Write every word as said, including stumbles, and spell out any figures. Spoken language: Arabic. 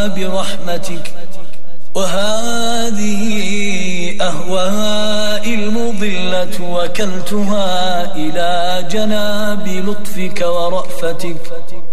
برحمتك، وهذه أهوائي المضلة وكلتها إلى جناب لطفك ورأفتك.